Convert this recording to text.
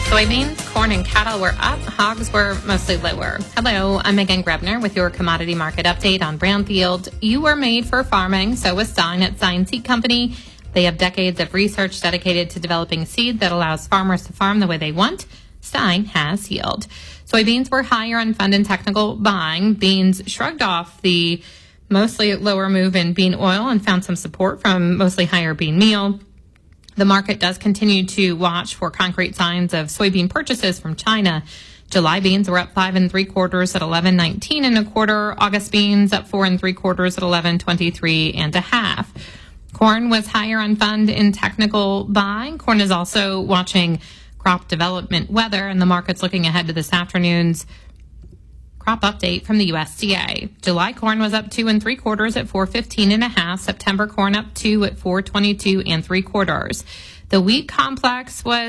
Soybeans, corn, and cattle were up. Hogs were mostly lower. Hello, I'm Megan Grebner with your commodity market update on Brownfield. You were made for farming, so was Stein at Stein Seed Company. They have decades of research dedicated to developing seed that allows farmers to farm the way they want. Stein has yield. Soybeans were higher on fund and technical buying. Beans shrugged off the mostly lower move in bean oil and found some support from mostly higher bean meal. The market does continue to watch for concrete signs of soybean purchases from China. July beans were up 5 3/4 at 11.19 1/4. August beans up 4 3/4 at 11.23 1/2. Corn was higher on fund in technical buying. Corn is also watching crop development weather, and the market's looking ahead to this afternoon's crop update from the USDA. July corn was up 2 3/4 at 4.15 1/2. September corn up 2 at 4.22 3/4. The wheat complex was